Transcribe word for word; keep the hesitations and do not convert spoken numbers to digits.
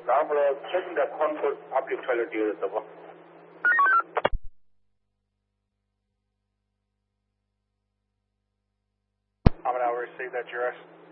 আমরা taking the control public toilet দিয়ে দেবো I'm going to receive that, Juris.